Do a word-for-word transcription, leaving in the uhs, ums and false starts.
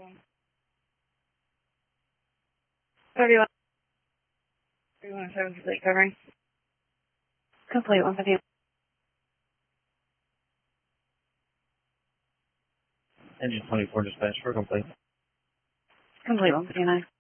thirty-one. thirty-one seven complete covering. Complete one fifty. Engine twenty-four dispatch for complete. Complete one fifty-nine.